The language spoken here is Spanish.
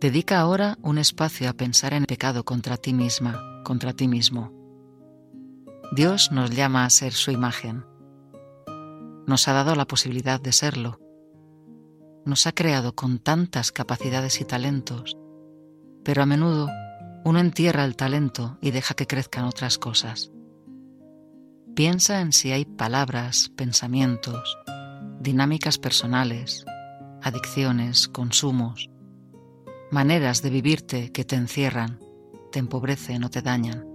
Dedica ahora un espacio a pensar en el pecado contra ti misma, contra ti mismo. Dios nos llama a ser su imagen. Nos ha dado la posibilidad de serlo. Nos ha creado con tantas capacidades y talentos, pero a menudo uno entierra el talento y deja que crezcan otras cosas. Piensa en si hay palabras, pensamientos, dinámicas personales, adicciones, consumos, maneras de vivirte que te encierran, te empobrecen o te dañan.